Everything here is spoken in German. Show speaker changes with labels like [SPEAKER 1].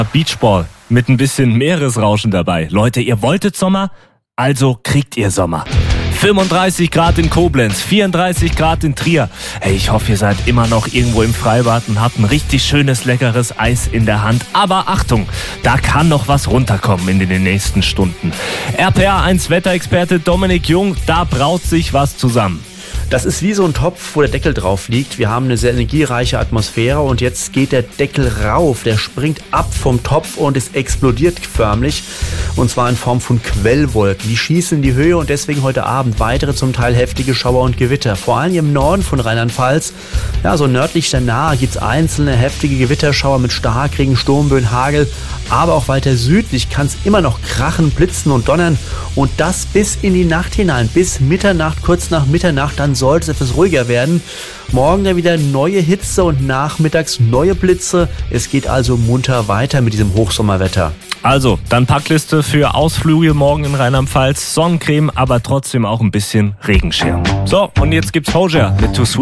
[SPEAKER 1] Beachball mit ein bisschen Meeresrauschen dabei. Leute, ihr wolltet Sommer, also kriegt ihr Sommer. 35 Grad in Koblenz, 34 Grad in Trier. Hey, ich hoffe, ihr seid immer noch irgendwo im Freibad und habt ein richtig schönes, leckeres Eis in der Hand. Aber Achtung, da kann noch was runterkommen in den nächsten Stunden. RPA1 Wetterexperte Dominik Jung, da braut sich was zusammen.
[SPEAKER 2] Das ist wie so ein Topf, wo der Deckel drauf liegt. Wir haben eine sehr energiereiche Atmosphäre und jetzt geht der Deckel rauf. Der springt ab vom Topf und es explodiert förmlich. Und zwar in Form von Quellwolken. Die schießen in die Höhe und deswegen heute Abend weitere zum Teil heftige Schauer und Gewitter. Vor allem im Norden von Rheinland-Pfalz, ja, so nördlich der Nahe gibt es einzelne heftige Gewitterschauer mit Starkregen, Sturmböen, Hagel. Aber auch weiter südlich kann es immer noch krachen, blitzen und donnern. Und das bis in die Nacht hinein, bis Mitternacht, kurz nach Mitternacht, dann sollte es etwas ruhiger werden. Morgen dann wieder neue Hitze und nachmittags neue Blitze. Es geht also munter weiter mit diesem Hochsommerwetter.
[SPEAKER 1] Also, dann Packliste für Ausflüge morgen in Rheinland-Pfalz. Sonnencreme, aber trotzdem auch ein bisschen Regenschirm. So, und jetzt gibt's Hozier mit Too Sweet.